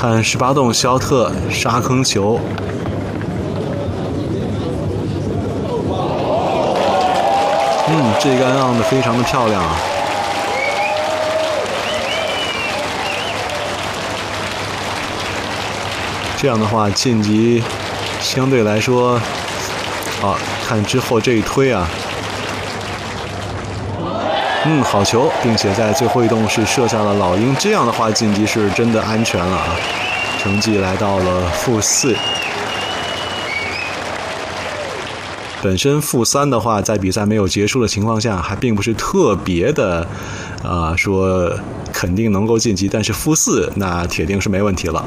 看18洞肖特沙坑球，这杆让的非常的漂亮啊！这样的话晋级相对来说，看之后这一推啊，好球，并且在最后一洞是射下了老鹰，这样的话晋级是真的安全了啊，成绩来到了-4。本身-3的话，在比赛没有结束的情况下，还并不是特别的，说肯定能够晋级，但是-4那铁定是没问题了。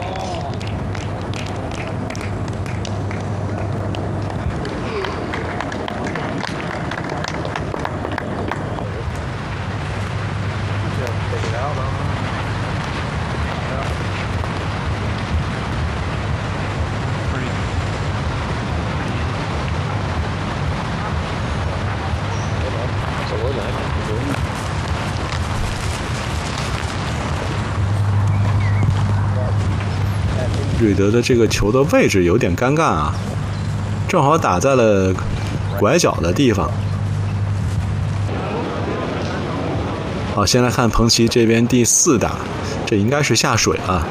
瑞德的这个球的位置有点尴尬啊，正好打在了拐角的地方。好，先来看彭奇这边第4打，这应该是下水啊。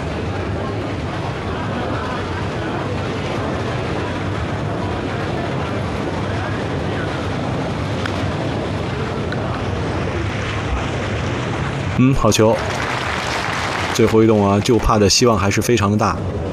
好球！最后一洞啊，就怕的希望还是非常的大。